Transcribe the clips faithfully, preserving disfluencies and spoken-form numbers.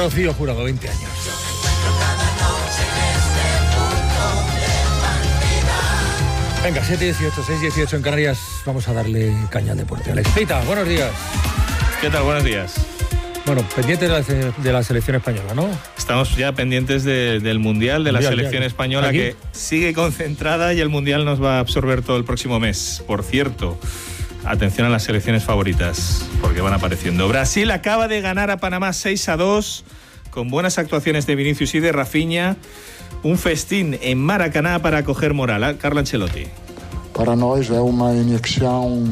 Rocío Jurado, veinte años. Venga, siete dieciocho, seis dieciocho en Canarias. Vamos a darle caña al deporte. Alex Pita, buenos días. ¿Qué tal? Buenos días. Bueno, pendientes de la, de la selección española, ¿no? Estamos ya pendientes de, del Mundial, de la mundial, selección ya, española, ¿aquí? Que sigue concentrada y el Mundial nos va a absorber todo el próximo mes. Por cierto, atención a las selecciones favoritas, porque van apareciendo. Brasil acaba de ganar a Panamá seis a dos, con buenas actuaciones de Vinicius y de Rafinha. Un festín en Maracaná para coger moral. Carlo Ancelotti. Para nós é uma inyección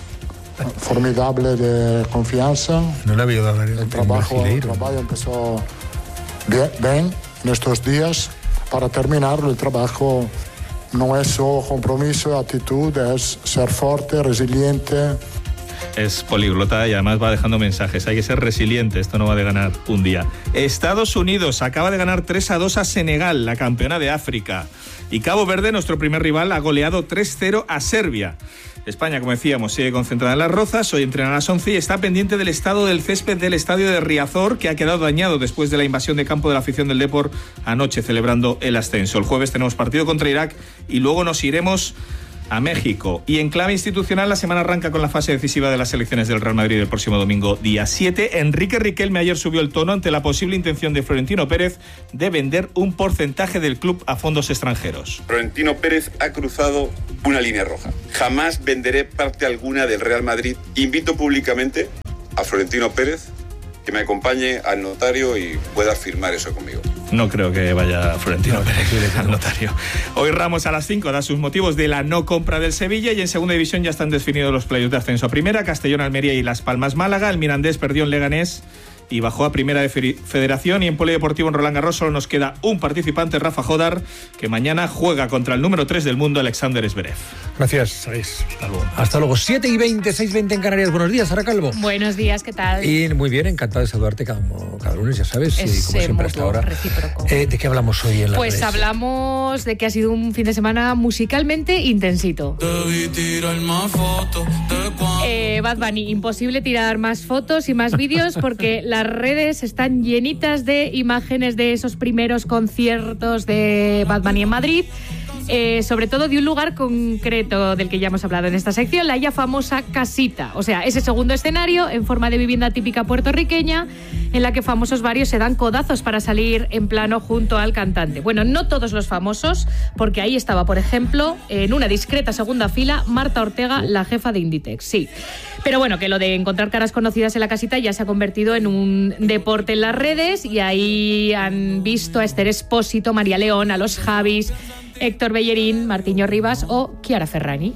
formidable de confianza. No le había dado el trabajo, el trabajo empezó bien, bien en estos días. Para terminarlo, el trabajo no es solo compromiso, actitud, es ser fuerte, resiliente. Es políglota y además va dejando mensajes. Hay que ser resiliente, esto no va de ganar un día. Estados Unidos acaba de ganar tres a dos a Senegal, la campeona de África. Y Cabo Verde, nuestro primer rival, ha goleado tres cero a Serbia. España, como decíamos, sigue concentrada en Las Rozas. Hoy entrena a las once y está pendiente del estado del césped del estadio de Riazor, que ha quedado dañado después de la invasión de campo de la afición del Depor anoche, celebrando el ascenso. El jueves tenemos partido contra Irak y luego nos iremos a México. Y en clave institucional, la semana arranca con la fase decisiva de las elecciones del Real Madrid el próximo domingo, día siete. Enrique Riquelme ayer subió el tono ante la posible intención de Florentino Pérez de vender un porcentaje del club a fondos extranjeros. Florentino Pérez ha cruzado una línea roja. Jamás venderé parte alguna del Real Madrid. Invito públicamente a Florentino Pérez que me acompañe al notario y pueda firmar eso conmigo. No creo que vaya Florentino no, Pérez al notario. Hoy Ramos a las cinco da sus motivos de la no compra del Sevilla, y en segunda división ya están definidos los playoffs de ascenso a primera. Castellón, Almería y Las Palmas, Málaga. El Mirandés perdió en Leganés y bajó a primera de Federación. Y en Polideportivo en Roland Garros solo nos queda un participante, Rafa Jodar, que mañana juega contra el número tres del mundo, Alexander Zverev. Gracias, Alex. Hasta luego. Hasta luego. siete y veinte, seis y veinte en Canarias. Buenos días, Sara Calvo. Buenos días, ¿qué tal? Y muy bien, encantado de saludarte cada, cada lunes, ya sabes. Es y como siempre hasta ahora. Eh, ¿De qué hablamos hoy en la Pues redes? Hablamos de que ha sido un fin de semana musicalmente intensito. Eh, Bad Bunny, imposible tirar más fotos y más vídeos porque las redes están llenitas de imágenes de esos primeros conciertos de Bad Bunny en Madrid. Eh, sobre todo de un lugar concreto del que ya hemos hablado en esta sección, la ya famosa casita, o sea, ese segundo escenario en forma de vivienda típica puertorriqueña en la que famosos varios se dan codazos para salir en plano junto al cantante. Bueno, no todos los famosos, porque ahí estaba, por ejemplo, en una discreta segunda fila, Marta Ortega, la jefa de Inditex, sí. Pero bueno, que lo de encontrar caras conocidas en la casita ya se ha convertido en un deporte en las redes, y ahí han visto a Esther Espósito, María León, a los Javis, Héctor Bellerín, Martiño Rivas o Chiara Ferragni.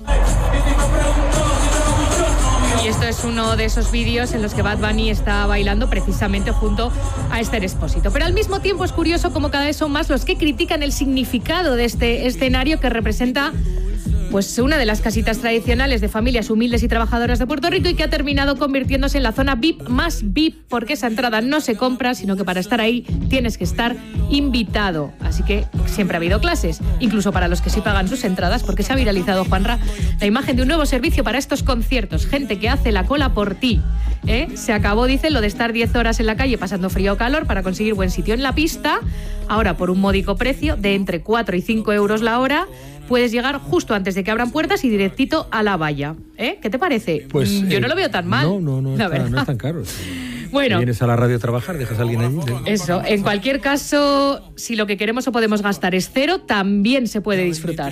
Y esto es uno de esos vídeos en los que Bad Bunny está bailando precisamente junto a Esther Espósito. Pero al mismo tiempo es curioso cómo cada vez son más los que critican el significado de este escenario que representa pues una de las casitas tradicionales de familias humildes y trabajadoras de Puerto Rico, y que ha terminado convirtiéndose en la zona V I P más V I P, porque esa entrada no se compra, sino que para estar ahí tienes que estar invitado. Así que siempre ha habido clases, incluso para los que sí pagan sus entradas, porque se ha viralizado, Juanra, la imagen de un nuevo servicio para estos conciertos. Gente que hace la cola por ti. ¿Eh? Se acabó, dicen, lo de estar diez horas en la calle pasando frío o calor para conseguir buen sitio en la pista. Ahora, por un módico precio de entre cuatro y cinco euros la hora, puedes llegar justo antes de que abran puertas y directito a la valla. ¿Eh? ¿Qué te parece? Pues yo eh, no lo veo tan mal. No, no, no, la está, verdad. no es tan caro. Bueno, vienes a la radio a trabajar, dejas a alguien allí. Eso, en cualquier caso, si lo que queremos o podemos gastar es cero, también se puede disfrutar.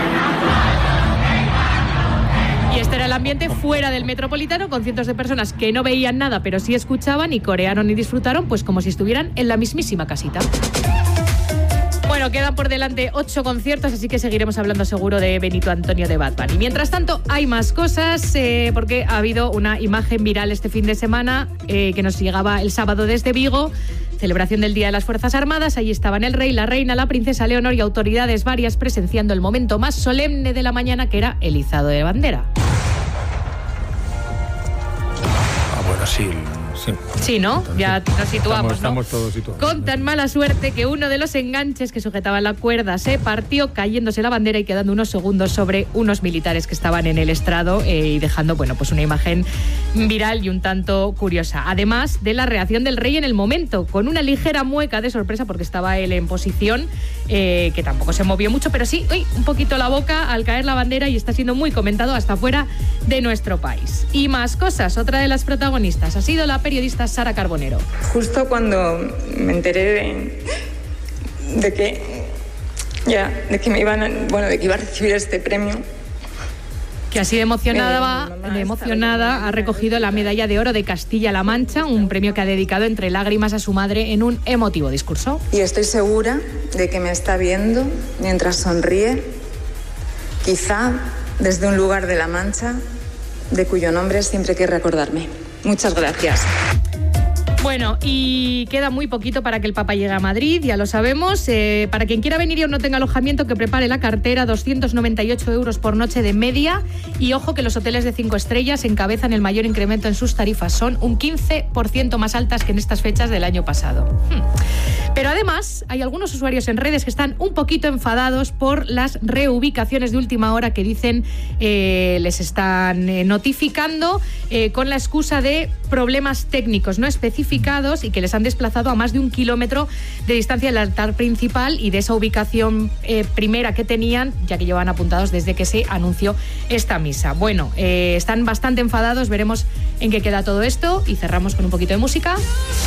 Y este era el ambiente fuera del Metropolitano, con cientos de personas que no veían nada, pero sí escuchaban y corearon y disfrutaron, pues como si estuvieran en la mismísima casita. Bueno, quedan por delante ocho conciertos, así que seguiremos hablando seguro de Benito Antonio de Bad Bunny. Mientras tanto, hay más cosas, eh, porque ha habido una imagen viral este fin de semana eh, que nos llegaba el sábado desde Vigo. Celebración del Día de las Fuerzas Armadas. Allí estaban el rey, la reina, la princesa Leonor y autoridades varias presenciando el momento más solemne de la mañana, que era el izado de bandera. Ah, bueno, sí, Sí, sí ¿no? Entonces, ya nos situamos, estamos, estamos ¿no? todos situados. Con tan mala suerte que uno de los enganches que sujetaban la cuerda se partió, cayéndose la bandera y quedando unos segundos sobre unos militares que estaban en el estrado eh, y dejando, bueno, pues una imagen viral y un tanto curiosa. Además de la reacción del rey en el momento, con una ligera mueca de sorpresa porque estaba él en posición, eh, que tampoco se movió mucho, pero sí, uy, un poquito la boca al caer la bandera y está siendo muy comentado hasta fuera de nuestro país. Y más cosas, otra de las protagonistas ha sido la periodista Sara Carbonero. Justo cuando me enteré de, de que ya, de que me iban a, bueno, de que iba a recibir este premio, que así de emocionada, eh, de emocionada ha recogido la medalla de oro de Castilla-La Mancha, un premio que ha dedicado entre lágrimas a su madre en un emotivo discurso. Y estoy segura de que me está viendo mientras sonríe, quizá desde un lugar de La Mancha, de cuyo nombre siempre quiere recordarme. Muchas gracias. Bueno, y queda muy poquito para que el Papa llegue a Madrid, ya lo sabemos. Eh, para quien quiera venir y aún no tenga alojamiento, que prepare la cartera, doscientos noventa y ocho euros por noche de media. Y ojo que los hoteles de cinco estrellas encabezan el mayor incremento en sus tarifas. Son un quince por ciento más altas que en estas fechas del año pasado. Hmm. Pero además, hay algunos usuarios en redes que están un poquito enfadados por las reubicaciones de última hora que dicen eh, les están eh, notificando eh, con la excusa de problemas técnicos no especificados y que les han desplazado a más de un kilómetro de distancia del altar principal y de esa ubicación eh, primera que tenían, ya que llevan apuntados desde que se anunció esta misa. Bueno, eh, están bastante enfadados, veremos en qué queda todo esto y cerramos con un poquito de música.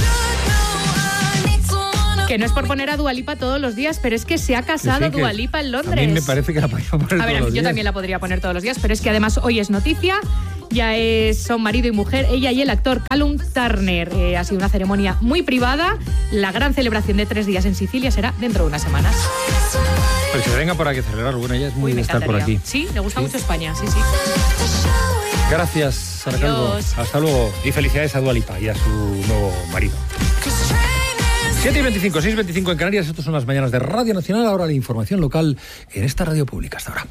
Que no es por poner a Dua Lipa todos los días, pero es que se ha casado sí, sí, Dua Lipa en Londres. A mí me parece que la podría poner a ver, todos los yo días. también la podría poner todos los días, pero es que además hoy es noticia. Ya es, son marido y mujer, ella y el actor Callum Turner. Eh, ha sido una ceremonia muy privada. La gran celebración de tres días en Sicilia será dentro de unas semanas. Pues que se venga por aquí a celebrarlo. Bueno, ella es muy Uy, de estar por aquí. Sí, le gusta ¿Sí? mucho España, sí, sí. Gracias, Sara Calvo. Hasta luego. Y felicidades a Dua Lipa y a su nuevo marido. siete y veinticinco, seis y veinticinco en Canarias. Estas son las mañanas de Radio Nacional. Ahora la información local en esta radio pública. Hasta ahora.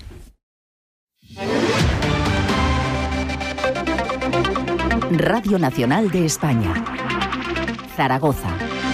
Radio Nacional de España. Zaragoza.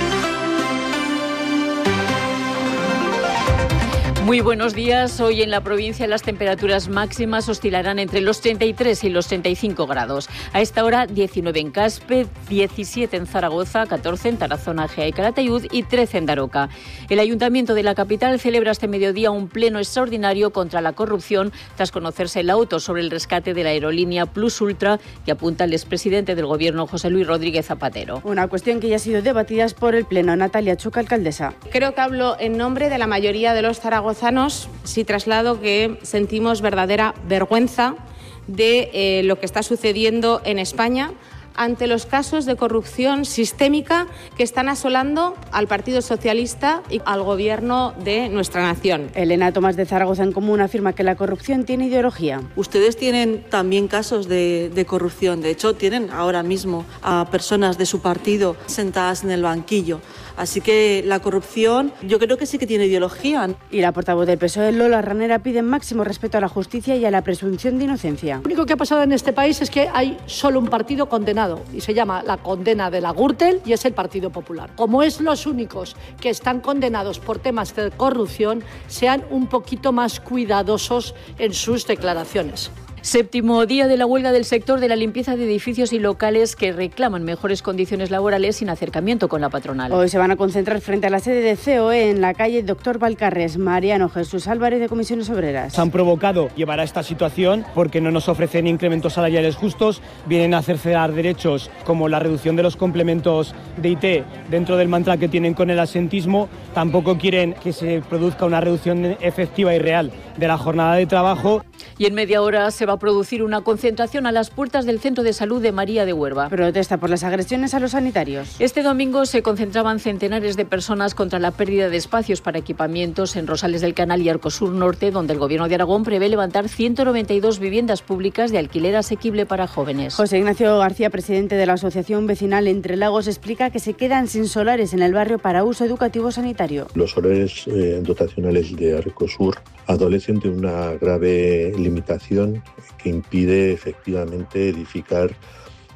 Muy buenos días. Hoy en la provincia las temperaturas máximas oscilarán entre los treinta y tres y los treinta y cinco grados. A esta hora diecinueve en Caspe, diecisiete en Zaragoza, catorce en Tarazona, Gea y Calatayud y trece en Daroca. El Ayuntamiento de la capital celebra este mediodía un pleno extraordinario contra la corrupción tras conocerse el auto sobre el rescate de la aerolínea Plus Ultra que apunta el expresidente del Gobierno, José Luis Rodríguez Zapatero. Una cuestión que ya ha sido debatida por el pleno. Natalia Chuca, alcaldesa. Creo que hablo en nombre de la mayoría de los zaragozanos si traslado que sentimos verdadera vergüenza de eh, lo que está sucediendo en España ante los casos de corrupción sistémica que están asolando al Partido Socialista y al Gobierno de nuestra nación. Elena Tomás de Zaragoza en Común afirma que la corrupción tiene ideología. Ustedes tienen también casos de, de corrupción. De hecho, tienen ahora mismo a personas de su partido sentadas en el banquillo. Así que la corrupción yo creo que sí que tiene ideología. Y la portavoz del P S O E, Lola Ranera, pide máximo respeto a la justicia y a la presunción de inocencia. Lo único que ha pasado en este país es que hay solo un partido condenado y se llama la condena de la Gürtel y es el Partido Popular. Como es los únicos que están condenados por temas de corrupción, sean un poquito más cuidadosos en sus declaraciones. Séptimo día de la huelga del sector de la limpieza de edificios y locales que reclaman mejores condiciones laborales sin acercamiento con la patronal. Hoy se van a concentrar frente a la sede de C O E en la calle Doctor Valcarres. Mariano Jesús Álvarez de Comisiones Obreras. Se han provocado llevar a esta situación porque no nos ofrecen incrementos salariales justos, vienen a cercenar derechos como la reducción de los complementos de I T dentro del mantra que tienen con el asentismo, tampoco quieren que se produzca una reducción efectiva y real de la jornada de trabajo. Y en media hora se va a producir una concentración a las puertas del Centro de Salud de María de Huerva. Protesta por las agresiones a los sanitarios. Este domingo se concentraban centenares de personas contra la pérdida de espacios para equipamientos en Rosales del Canal y Arcosur Norte, donde el Gobierno de Aragón prevé levantar ciento noventa y dos viviendas públicas de alquiler asequible para jóvenes. José Ignacio García, presidente de la Asociación Vecinal Entre Lagos, explica que se quedan sin solares en el barrio para uso educativo sanitario. Los solares eh, dotacionales de Arcosur adolecen de una grave limitación que impide efectivamente edificar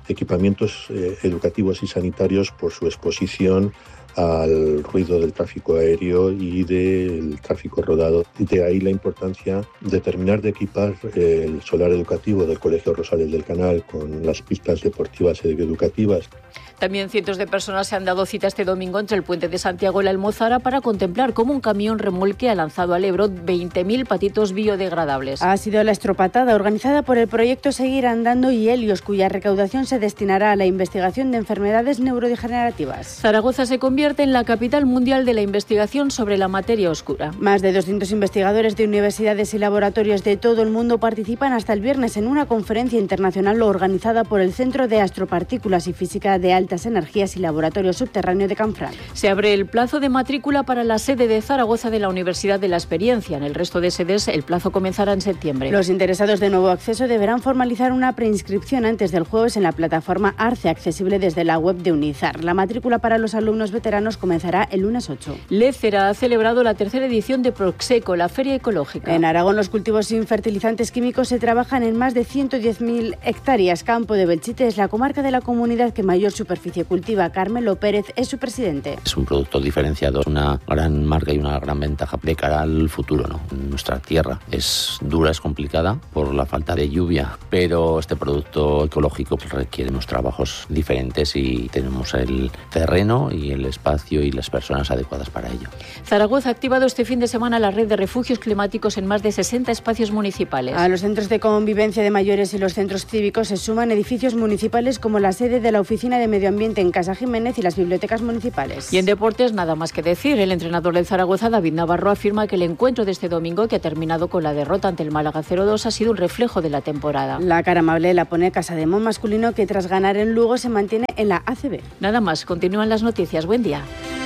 equipamientos eh, educativos y sanitarios por su exposición al ruido del tráfico aéreo y del tráfico rodado. De ahí la importancia de terminar de equipar el solar educativo del Colegio Rosales del Canal con las pistas deportivas y educativas. También cientos de personas se han dado cita este domingo entre el puente de Santiago y la Almozara para contemplar cómo un camión remolque ha lanzado al Ebro veinte mil patitos biodegradables. Ha sido la estropatada organizada por el proyecto Seguir Andando y Helios, cuya recaudación se destinará a la investigación de enfermedades neurodegenerativas. Zaragoza se convierte en la capital mundial de la investigación sobre la materia oscura. Más de doscientos investigadores de universidades y laboratorios de todo el mundo participan hasta el viernes en una conferencia internacional organizada por el Centro de Astropartículas y Física de Altas Energías y Laboratorio Subterráneo de Canfranc. Se abre el plazo de matrícula para la sede de Zaragoza de la Universidad de la Experiencia. En el resto de sedes el plazo comenzará en septiembre. Los interesados de nuevo acceso deberán formalizar una preinscripción antes del jueves en la plataforma Arce, accesible desde la web de Unizar. La matrícula para los alumnos veteranos comenzará el lunes ocho. Lécera ha celebrado la tercera edición de Proxeco, la feria ecológica. En Aragón los cultivos sin fertilizantes químicos se trabajan en más de ciento diez mil hectáreas. Campo de Belchite es la comarca de la comunidad que mayor superficie cultiva. Carmelo Pérez es su presidente. Es un producto diferenciado, una gran marca y una gran ventaja de cara al futuro, ¿no? Nuestra tierra es dura, es complicada por la falta de lluvia, pero este producto ecológico requiere unos trabajos diferentes y tenemos el terreno y el espacio y las personas adecuadas para ello. Zaragoza ha activado este fin de semana la red de refugios climáticos en más de sesenta espacios municipales. A los centros de convivencia de mayores y los centros cívicos se suman edificios municipales como la sede de la Oficina de Medio Ambiente en Casa Jiménez y las bibliotecas municipales. Y en deportes nada más que decir. El entrenador del Zaragoza, David Navarro, afirma que el encuentro de este domingo, que ha terminado con la derrota ante el Málaga cero dos, ha sido un reflejo de la temporada. La cara amable la pone Casademón masculino, que tras ganar en Lugo se mantiene en la A C B. Nada más, continúan las noticias. Buen día.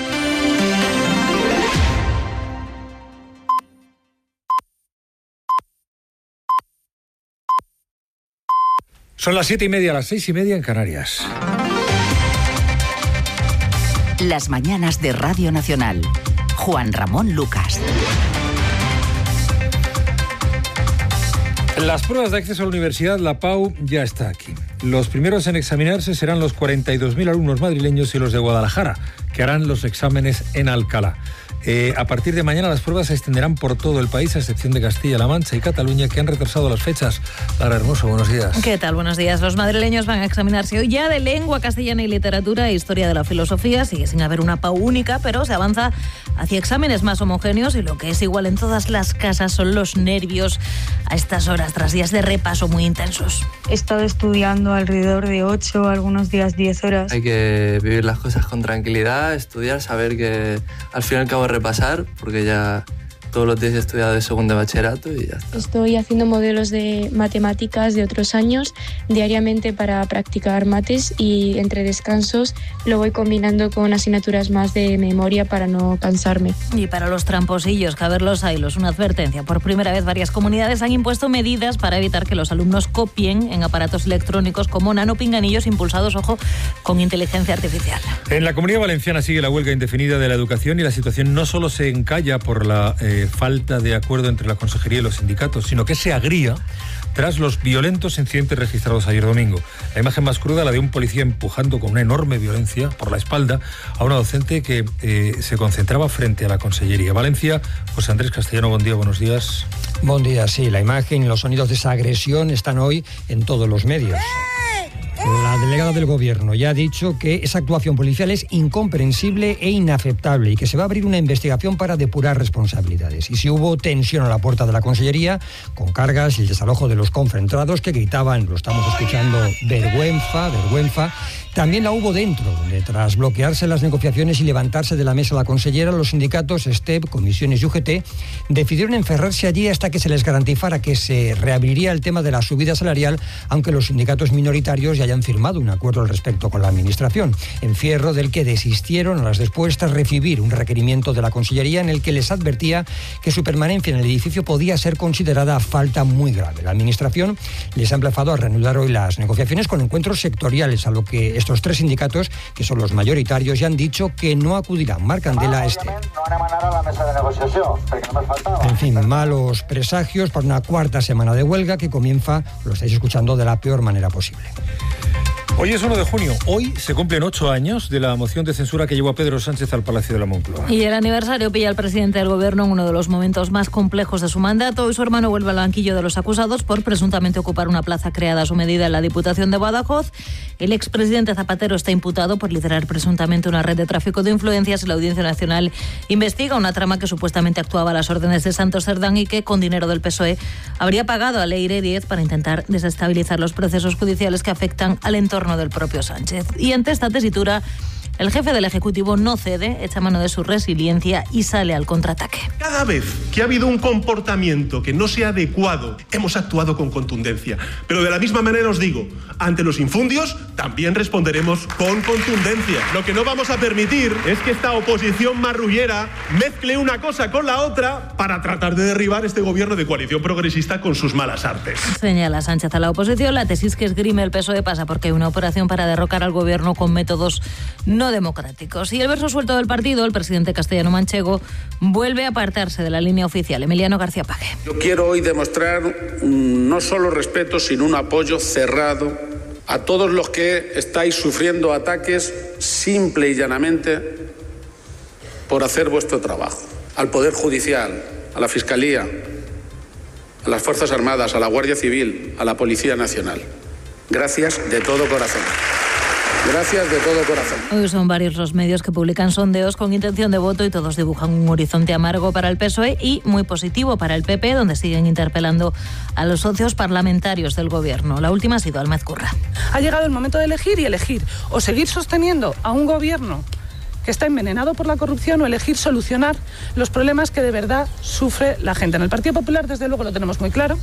Son las siete y media, las seis y media en Canarias. Las mañanas de Radio Nacional. Juan Ramón Lucas. Las pruebas de acceso a la universidad, la P A U, ya está aquí. Los primeros en examinarse serán los cuarenta y dos mil alumnos madrileños y los de Guadalajara, que harán los exámenes en Alcalá. Eh, a partir de mañana las pruebas se extenderán por todo el país, a excepción de Castilla-La Mancha y Cataluña, que han retrasado las fechas. Lara Hermoso, buenos días. ¿Qué tal? Buenos días. Los madrileños van a examinarse hoy ya de lengua castellana y literatura e historia de la filosofía. Sigue sin haber una P A U única, pero se avanza hacia exámenes más homogéneos y lo que es igual en todas las casas son los nervios a estas horas, tras días de repaso muy intensos. He estado estudiando alrededor de ocho, algunos días diez horas. Hay que vivir las cosas con tranquilidad, estudiar, saber que al fin y al cabo repasar, porque ya todos los días he estudiado de segundo de bachillerato y ya está. Estoy haciendo modelos de matemáticas de otros años diariamente para practicar mates y entre descansos lo voy combinando con asignaturas más de memoria para no cansarme. Y para los tramposillos, que a ver los haylos, una advertencia. Por primera vez varias comunidades han impuesto medidas para evitar que los alumnos copien en aparatos electrónicos como nanopinganillos impulsados, ojo, con inteligencia artificial. En la Comunidad Valenciana sigue la huelga indefinida de la educación y la situación no solo se encalla por la eh, falta de acuerdo entre la Consejería y los sindicatos, sino que se agría tras los violentos incidentes registrados ayer domingo. La imagen más cruda, la de un policía empujando con una enorme violencia por la espalda a una docente que eh, se concentraba frente a la Consellería. Valencia, José Andrés Castellano, buen día, buenos días. Buen día, sí, la imagen y los sonidos de esa agresión están hoy en todos los medios. La delegada del Gobierno ya ha dicho que esa actuación policial es incomprensible e inaceptable y que se va a abrir una investigación para depurar responsabilidades. Y si hubo tensión a la puerta de la Consellería, con cargas y el desalojo de los concentrados que gritaban, lo estamos escuchando, vergüenza, vergüenza, también la hubo dentro, donde tras bloquearse las negociaciones y levantarse de la mesa la consellera, los sindicatos STEP, comisiones y U G T decidieron encerrarse allí hasta que se les garantizara que se reabriría el tema de la subida salarial, aunque los sindicatos minoritarios ya hayan firmado un acuerdo al respecto con la Administración. Encierro del que desistieron a las después tras recibir un requerimiento de la Consellería en el que les advertía que su permanencia en el edificio podía ser considerada falta muy grave. La Administración les ha emplazado a reanudar hoy las negociaciones con encuentros sectoriales, a lo que estos tres sindicatos, que son los mayoritarios, ya han dicho que no acudirán. Marc Candela, este. En fin, malos presagios para una cuarta semana de huelga que comienza, lo estáis escuchando, de la peor manera posible. Hoy es uno de junio. Hoy se cumplen ocho años de la moción de censura que llevó a Pedro Sánchez al Palacio de la Moncloa. Y el aniversario pilla al presidente del gobierno en uno de los momentos más complejos de su mandato. Hoy su hermano vuelve al banquillo de los acusados por presuntamente ocupar una plaza creada a su medida en la Diputación de Badajoz. El expresidente Zapatero está imputado por liderar presuntamente una red de tráfico de influencias y la Audiencia Nacional investiga una trama que supuestamente actuaba a las órdenes de Santos Cerdán y que, con dinero del P S O E, habría pagado a Leire Díez para intentar desestabilizar los procesos judiciales que afectan al entorno del propio Sánchez. Y ante esta tesitura, el jefe del Ejecutivo no cede, echa mano de su resiliencia y sale al contraataque. Cada vez que ha habido un comportamiento que no sea adecuado, hemos actuado con contundencia. Pero de la misma manera os digo, ante los infundios también responderemos con contundencia. Lo que no vamos a permitir es que esta oposición marrullera mezcle una cosa con la otra para tratar de derribar este gobierno de coalición progresista con sus malas artes. Señala Sánchez a la oposición, la tesis que esgrime el P S O E pasa porque hay una operación para derrocar al gobierno con métodos no democráticos. Y el verso suelto del partido, el presidente castellano-manchego, vuelve a apartarse de la línea oficial. Emiliano García Paje. Yo quiero hoy demostrar un, no solo respeto, sino un apoyo cerrado a todos los que estáis sufriendo ataques simple y llanamente por hacer vuestro trabajo. Al Poder Judicial, a la Fiscalía, a las Fuerzas Armadas, a la Guardia Civil, a la Policía Nacional. Gracias de todo corazón. Gracias de todo corazón. Hoy son varios los medios que publican sondeos con intención de voto y todos dibujan un horizonte amargo para el P S O E y muy positivo para el P P, donde siguen interpelando a los socios parlamentarios del gobierno. La última ha sido Almaz Curra. Ha llegado el momento de elegir y elegir. O seguir sosteniendo a un gobierno que está envenenado por la corrupción o elegir solucionar los problemas que de verdad sufre la gente. En el Partido Popular, desde luego, lo tenemos muy claro.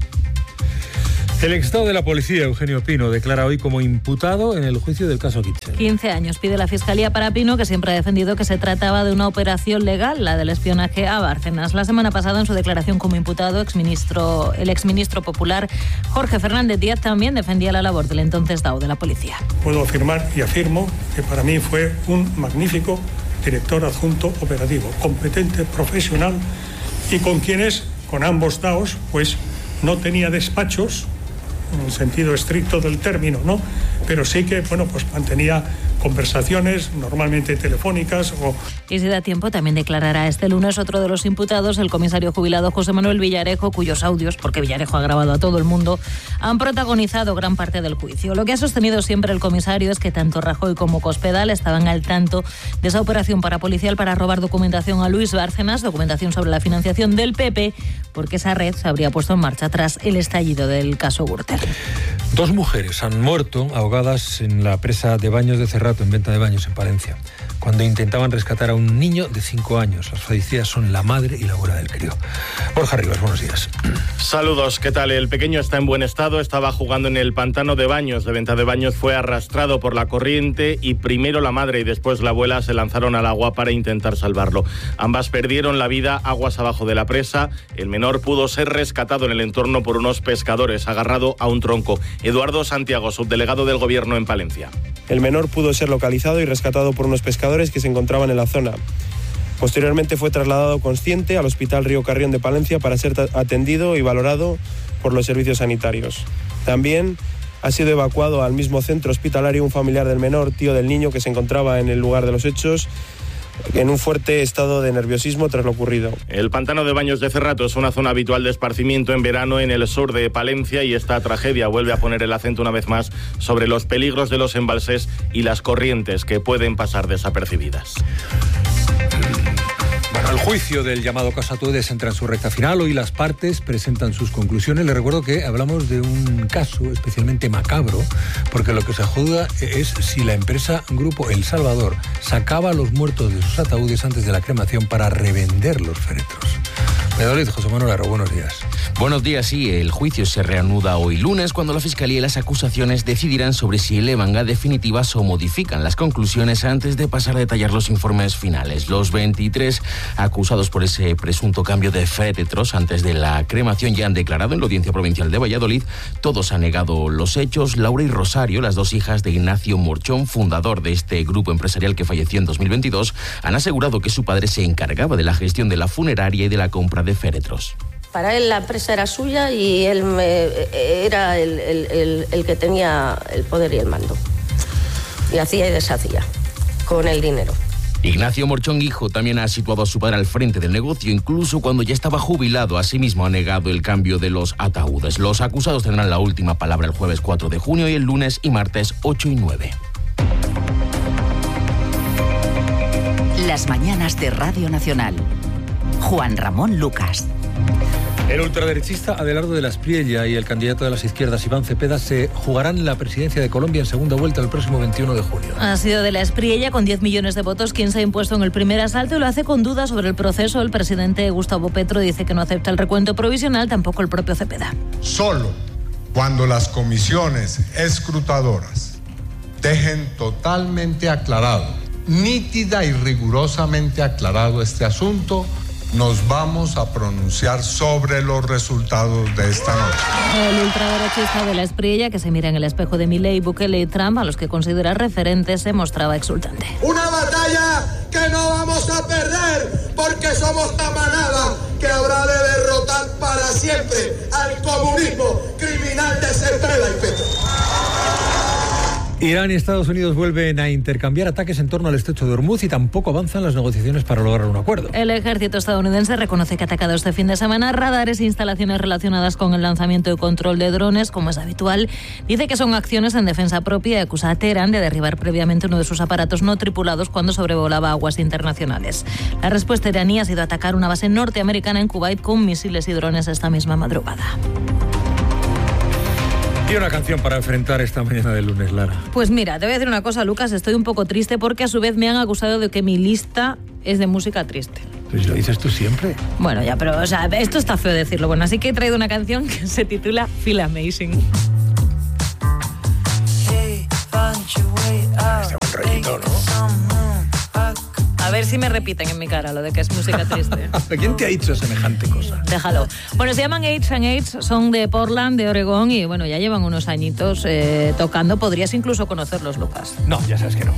El exestado de la policía, Eugenio Pino, declara hoy como imputado en el juicio del caso Kitchen. quince años pide la Fiscalía para Pino, que siempre ha defendido que se trataba de una operación legal, la del espionaje a Bárcenas. La semana pasada, en su declaración como imputado, exministro, el exministro popular Jorge Fernández Díaz también defendía la labor del entonces D A O de la policía. Puedo afirmar y afirmo que para mí fue un magnífico director adjunto operativo, competente, profesional y con quienes, con ambos D A Os, pues no tenía despachos en el sentido estricto del término, ¿no? Pero sí que, bueno, pues mantenía conversaciones, normalmente telefónicas o... Y si da tiempo, también declarará este lunes otro de los imputados, el comisario jubilado José Manuel Villarejo, cuyos audios, porque Villarejo ha grabado a todo el mundo, han protagonizado gran parte del juicio. Lo que ha sostenido siempre el comisario es que tanto Rajoy como Cospedal estaban al tanto de esa operación parapolicial para robar documentación a Luis Bárcenas, documentación sobre la financiación del P P, porque esa red se habría puesto en marcha tras el estallido del caso Gürtel. Dos mujeres han muerto ahogadas en la presa de Baños de Cerrato, en Venta de Baños, en Palencia, cuando intentaban rescatar a un niño de cinco años. Las fallecidas son la madre y la abuela del crío. Borja Rivas, buenos días. Saludos, ¿qué tal? El pequeño está en buen estado, estaba jugando en el pantano de Baños, de Venta de Baños, fue arrastrado por la corriente y primero la madre y después la abuela se lanzaron al agua para intentar salvarlo. Ambas perdieron la vida aguas abajo de la presa. El menor pudo ser rescatado en el entorno por unos pescadores, agarrado a un tronco. Eduardo Santiago, subdelegado del Gobierno en Palencia. El menor pudo ser localizado y rescatado por unos pescadores que se encontraban en la zona. Posteriormente fue trasladado consciente al Hospital Río Carrión de Palencia para ser atendido y valorado por los servicios sanitarios. También ha sido evacuado al mismo centro hospitalario un familiar del menor, tío del niño, que se encontraba en el lugar de los hechos, en un fuerte estado de nerviosismo tras lo ocurrido. El pantano de Baños de Cerrato es una zona habitual de esparcimiento en verano en el sur de Palencia y esta tragedia vuelve a poner el acento una vez más sobre los peligros de los embalses y las corrientes que pueden pasar desapercibidas. Bueno, el juicio del llamado caso Atuedes entra en su recta final. Hoy las partes presentan sus conclusiones. Les recuerdo que hablamos de un caso especialmente macabro, porque lo que se juzga es si la empresa Grupo El Salvador sacaba los muertos de sus ataúdes antes de la cremación para revender los féretros. Valladolid, José Manuel Aro, buenos días. Buenos días, sí. El juicio se reanuda hoy lunes cuando la Fiscalía y las acusaciones decidirán sobre si elevan a definitivas o modifican las conclusiones antes de pasar a detallar los informes finales. Los veintitrés acusados por ese presunto cambio de féretros antes de la cremación ya han declarado en la Audiencia Provincial de Valladolid. Todos han negado los hechos. Laura y Rosario, las dos hijas de Ignacio Morchón, fundador de este grupo empresarial que falleció en dos mil veintidós, han asegurado que su padre se encargaba de la gestión de la funeraria y de la compra de féretros. Para él la empresa era suya y él me, era el, el, el, el que tenía el poder y el mando. Y hacía y deshacía con el dinero. Ignacio Morchón hijo también ha situado a su padre al frente del negocio, incluso cuando ya estaba jubilado. Asimismo ha negado el cambio de los ataúdes. Los acusados tendrán la última palabra el jueves cuatro de junio y el lunes y martes ocho y nueve. Las mañanas de Radio Nacional. Juan Ramón Lucas. El ultraderechista Adelardo de la Espriella y el candidato de las izquierdas Iván Cepeda se jugarán la presidencia de Colombia en segunda vuelta el próximo veintiuno de junio. Ha sido de la Espriella, con diez millones de votos, quien se ha impuesto en el primer asalto y lo hace con dudas sobre el proceso. El presidente Gustavo Petro dice que no acepta el recuento provisional, tampoco el propio Cepeda. Solo cuando las comisiones escrutadoras dejen totalmente aclarado, nítida y rigurosamente aclarado este asunto, nos vamos a pronunciar sobre los resultados de esta noche. El ultraderechista de la Espriella, que se mira en el espejo de Milei, Bukele y Trump, a los que considera referentes, se mostraba exultante. Una batalla que no vamos a perder, porque somos la manada que habrá de derrotar para siempre al comunismo criminal de Cepeda y Petro. Irán y Estados Unidos vuelven a intercambiar ataques en torno al estrecho de Hormuz y tampoco avanzan las negociaciones para lograr un acuerdo. El ejército estadounidense reconoce que ha atacado este fin de semana radares e instalaciones relacionadas con el lanzamiento y control de drones, como es habitual. Dice que son acciones en defensa propia y acusa a Teherán de derribar previamente uno de sus aparatos no tripulados cuando sobrevolaba aguas internacionales. La respuesta iraní ha sido atacar una base norteamericana en Kuwait con misiles y drones esta misma madrugada. Y una canción para enfrentar esta mañana del lunes, Lara. Pues mira, te voy a decir una cosa, Lucas, estoy un poco triste porque a su vez me han acusado de que mi lista es de música triste. Pues lo dices tú siempre. Bueno, ya, pero o sea, esto está feo decirlo. Bueno, así que he traído una canción que se titula Feel Amazing. Está un rollito, ¿no? A ver si me repiten en mi cara lo de que es música triste. ¿Quién te ha dicho semejante cosa? Déjalo. Bueno, se llaman Age and Age, son de Portland, de Oregón, y bueno, ya llevan unos añitos eh, tocando. Podrías incluso conocerlos, Lucas. No, ya sabes que no.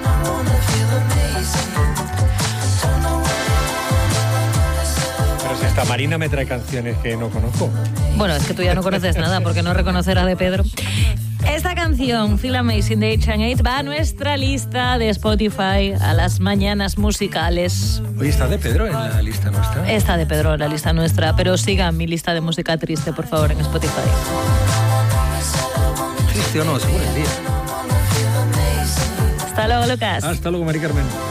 Pero si hasta Marina me trae canciones que no conozco. Bueno, es que tú ya no conoces nada, porque no reconocerás de Pedro. Esta canción, Feel Amazing de Age and Age, va a nuestra lista de Spotify, a las mañanas musicales. Oye, ¿está de Pedro en la lista nuestra? Está de Pedro en la lista nuestra, pero sigan mi lista de música triste, por favor, en Spotify. ¿Triste o no? Según el día. Hasta luego, Lucas. Hasta luego, Mari Carmen.